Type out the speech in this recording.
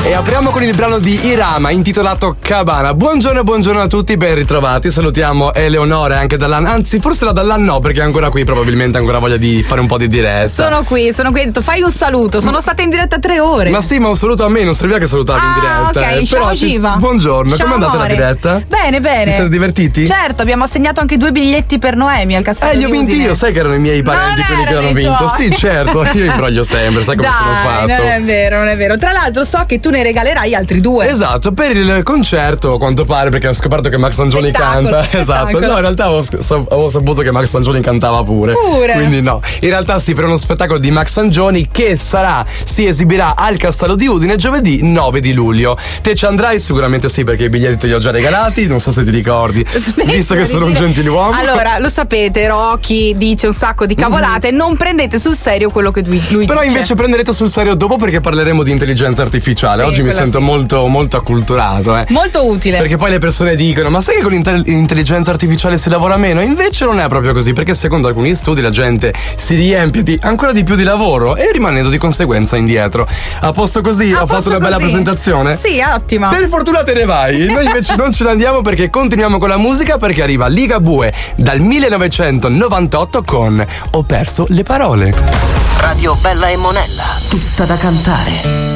E apriamo con il brano di Irama intitolato Cabana. Buongiorno a tutti, ben ritrovati. Salutiamo Eleonora anche dall'An. Anzi, forse la dall'An no, perché è ancora qui, probabilmente ha ancora voglia di fare un po' di diretta. Sono qui, ho detto fai un saluto. Sono stata in diretta 3 ore. Ma sì, ma un saluto a me, non serviva che salutavi in diretta. Ok, Però ciao Giva. Buongiorno, Ciao, come è andata la amore. diretta? Bene. Vi siete divertiti? Certo, abbiamo assegnato anche 2 biglietti per Noemi al Castello Li ho vinti io, sai che erano i miei parenti quelli che hanno vinto. Sì, certo, io imbroglio sempre, sai come sono fatto. Non è vero. Tra l'altro so che tu ne regalerai altri 2. Esatto, per il concerto, a quanto pare, perché ho scoperto che Max Angioni canta. Spettacolo. Esatto, no, in realtà avevo saputo che Max Angioni cantava pure. Quindi no, in realtà sì, per uno spettacolo di Max Angioni che si esibirà al Castello di Udine giovedì 9 di luglio. Te ci andrai? Sicuramente sì, perché i biglietti te li ho già regalati, non so se ti ricordi. Visto che sono un gentiluomo. Allora, lo sapete, Rocky dice un sacco di cavolate, non prendete sul serio quello che lui dice. Però invece prenderete sul serio dopo, perché parleremo di intelligenza artificiale. Oggi mi sento molto acculturato. Molto utile. Perché poi le persone dicono: ma sai che con l'intelligenza artificiale si lavora meno? Invece non è proprio così, perché secondo alcuni studi la gente si riempie ancora di più di lavoro e rimanendo di conseguenza indietro. A posto così? Ho fatto una bella presentazione? Sì, ottima. Per fortuna te ne vai. Noi invece non ce ne andiamo, perché continuiamo con la musica, perché arriva Ligabue dal 1998 con Ho perso le parole. Radio Bella e Monella. Tutta da cantare.